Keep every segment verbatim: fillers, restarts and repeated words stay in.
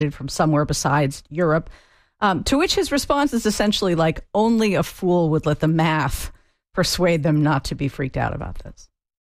from somewhere besides Europe, um, to which his response is essentially like, only a fool would let the math persuade them not to be freaked out about this.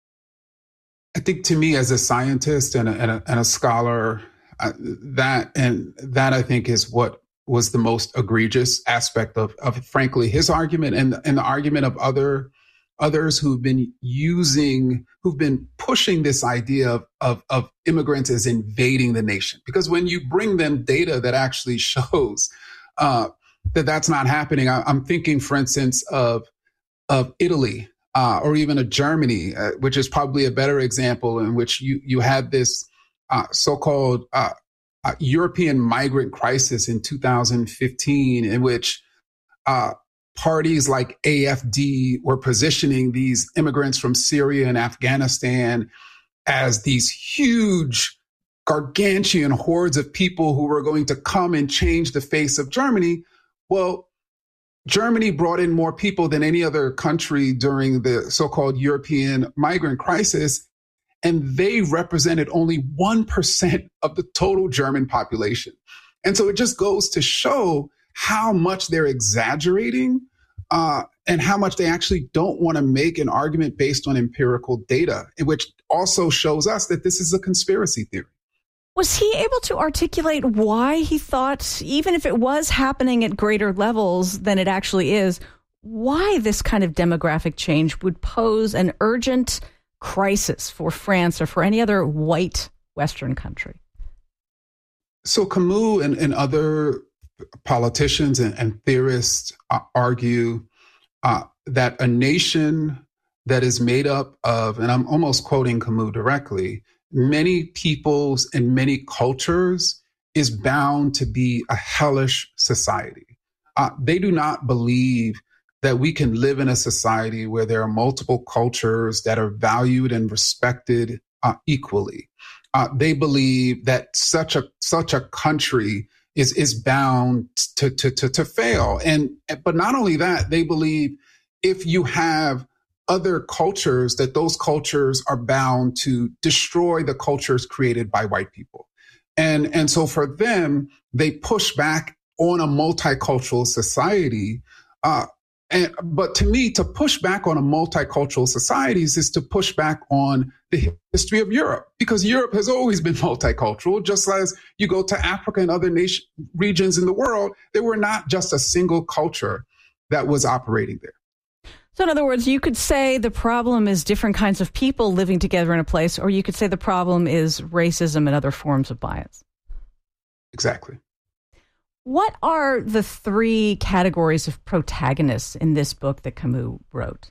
I think to me, as a scientist and a, and a, and a scholar, uh, that and that I think is what was the most egregious aspect of, of frankly, his argument and, and the argument of other others who've been using, who've been pushing this idea of, of, of immigrants as invading the nation. Because when you bring them data that actually shows uh, that that's not happening, I, I'm thinking, for instance, of of Italy. Uh, or even a Germany, uh, which is probably a better example, in which you you had this uh, so-called uh, uh, European migrant crisis in two thousand fifteen, in which uh, parties like A F D were positioning these immigrants from Syria and Afghanistan as these huge, gargantuan hordes of people who were going to come and change the face of Germany. Well, Germany brought in more people than any other country during the so-called European migrant crisis, and they represented only one percent of the total German population. And so it just goes to show how much they're exaggerating uh, and how much they actually don't want to make an argument based on empirical data, which also shows us that this is a conspiracy theory. Was he able to articulate why he thought, even if it was happening at greater levels than it actually is, why this kind of demographic change would pose an urgent crisis for France or for any other white Western country? So Camus and, and other politicians and, and theorists uh, argue uh, that a nation that is made up of, and I'm almost quoting Camus directly, many peoples and many cultures is bound to be a hellish society. Uh, they do not believe that we can live in a society where there are multiple cultures that are valued and respected uh, equally. Uh, they believe that such a such a country is is bound to to to, to fail. And but not only that, they believe if you have other cultures, that those cultures are bound to destroy the cultures created by white people. And, and so for them, they push back on a multicultural society. Uh, and, but to me, to push back on a multicultural societies is to push back on the history of Europe, because Europe has always been multicultural. Just as you go to Africa and other nation, regions in the world, there were not just a single culture that was operating there. So in other words, you could say the problem is different kinds of people living together in a place, or you could say the problem is racism and other forms of bias. Exactly. What are the three categories of protagonists in this book that Camus wrote?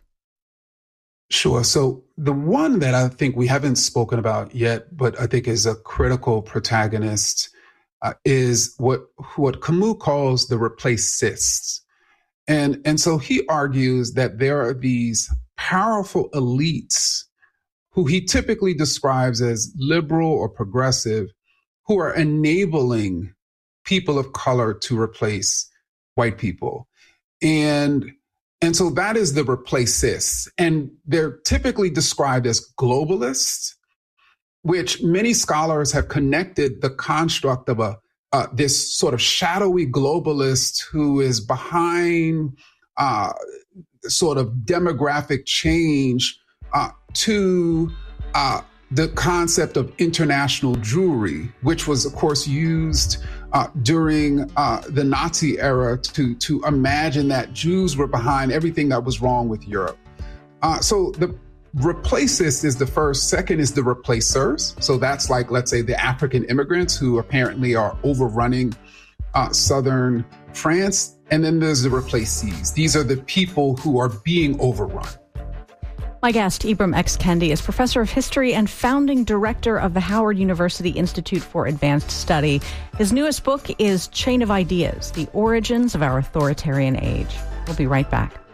Sure. So the one that I think we haven't spoken about yet, but I think is a critical protagonist, uh, is what what Camus calls the replacists. And, and so he argues that there are these powerful elites who he typically describes as liberal or progressive, who are enabling people of color to replace white people. And, and so that is the replacists. And they're typically described as globalists, which many scholars have connected the construct of a Uh, this sort of shadowy globalist who is behind uh, sort of demographic change uh, to uh, the concept of international Jewry, which was, of course, used uh, during uh, the Nazi era to, to imagine that Jews were behind everything that was wrong with Europe. Uh, so the replacist is the first. Second is the replacers. So that's like, let's say, the African immigrants who apparently are overrunning uh, southern France. And then there's the replacees. These are the people who are being overrun. My guest, Ibram X. Kendi, is professor of history and founding director of the Howard University Institute for Advanced Study. His newest book is Chain of Ideas: The Origins of Our Authoritarian Age. We'll be right back.